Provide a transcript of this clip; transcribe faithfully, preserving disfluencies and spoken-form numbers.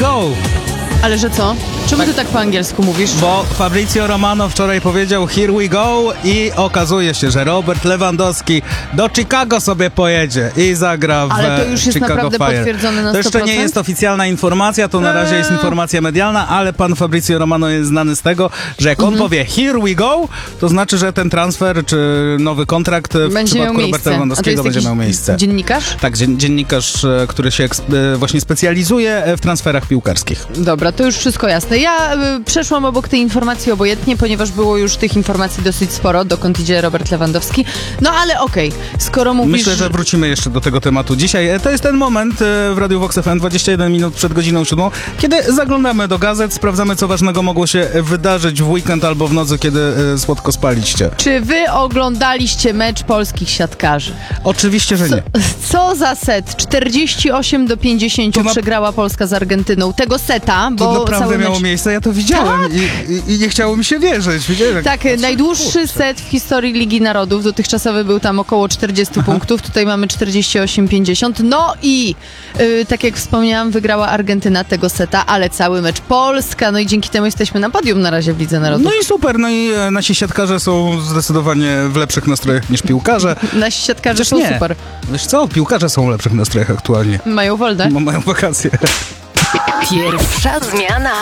go! Ale że co? Czemu Tak. ty tak po angielsku mówisz? Bo Fabrizio Romano wczoraj powiedział here we go i okazuje się, że Robert Lewandowski do Chicago sobie pojedzie i zagra w Ale to już jest Chicago naprawdę Fire. potwierdzone na To jeszcze sto procent? nie jest oficjalna informacja, to na razie jest Eee. informacja medialna, ale pan Fabrizio Romano jest znany z tego, że jak Mhm. on powie here we go, to znaczy, że ten transfer czy nowy kontrakt w Będzie miał przypadku Roberta miejsce. A to Lewandowskiego jest będzie jakiś miał miejsce. dziennikarz? Tak, dzien- dziennikarz, e, który się eks- e, właśnie specjalizuje w transferach piłkarskich. Dobra, to już wszystko jasne. Ja y, przeszłam obok tej informacji obojętnie, ponieważ było już tych informacji dosyć sporo, dokąd idzie Robert Lewandowski. No ale okej, skoro mówisz... Myślę, że wrócimy jeszcze do tego tematu dzisiaj. E, To jest ten moment e, w Radiu Vox F M, dwadzieścia jeden minut przed godziną siódmą, kiedy zaglądamy do gazet, sprawdzamy, co ważnego mogło się wydarzyć w weekend albo w nocy, kiedy e, słodko spaliście. Czy wy oglądaliście mecz polskich siatkarzy? Oczywiście, że Co, nie. co za set? czterdzieści osiem do pięćdziesięciu To na- przegrała Polska z Argentyną. Tego seta, bo To naprawdę cały miało mecz... miejsce, ja to widziałem i, i, i nie chciało mi się wierzyć. Widziałem, jak... Tak, najdłuższy set w historii Ligi Narodów. Dotychczasowy był tam około czterdzieści Aha. punktów. Tutaj mamy czterdzieści osiem pięćdziesiąt. No i y, tak jak wspomniałam, wygrała Argentyna tego seta, ale cały mecz Polska. No i dzięki temu jesteśmy na podium na razie w Lidze Narodów. No i super, no i e, nasi siatkarze są zdecydowanie w lepszych nastrojach niż piłkarze. Nasi siatkarze Chociaż są nie. super. Wiesz co, piłkarze są w lepszych nastrojach aktualnie. Mają wolne. Bo mają wakacje. Pierwsza zmiana.